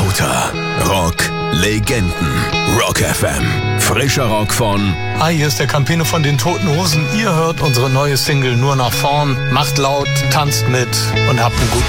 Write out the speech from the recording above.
Scooter. Rock Legenden. Rock FM. Frischer Rock von... Hi, hier ist der Campino von den Toten Hosen. Ihr hört unsere neue Single Nur nach vorn. Macht laut, tanzt mit und habt einen guten